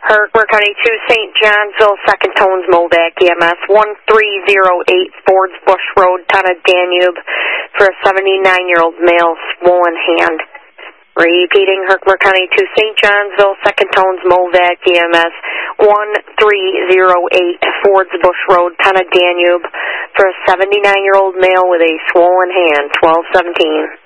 Herkimer County 2, St. Johnsville, Second Tones, Movac EMS, 1308 Fords Bush Road, Town of Danube, for a 79-year-old male, swollen hand. Repeating, Herkimer County 2, St. Johnsville, Second Tones, Movac EMS, 1308 Fords Bush Road, Town of Danube, for a 79-year-old male with a swollen hand, 1217.